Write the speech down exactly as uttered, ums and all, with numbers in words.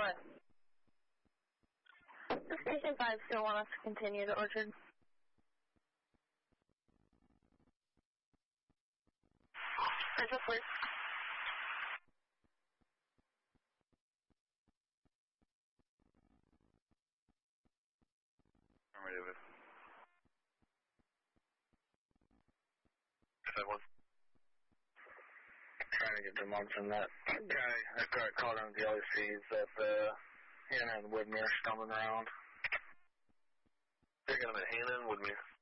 one. Does Station five still want us to continue to Orchard? Roger, please. I'm ready with that one. Trying to get them on from that guy. I got caught on the L E Cs that uh, Hannah and Woodmere stumbling around. They're going to be Hannah and Woodmere.